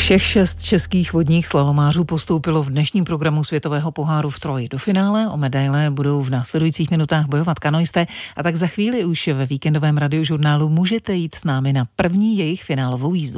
Všech 6 českých vodních slalomářů postoupilo v dnešním programu Světového poháru v Troji do finále. O medaile budou v následujících minutách bojovat kanoisté a tak za chvíli už ve víkendovém radiožurnálu můžete jít s námi na první jejich finálovou jízdu.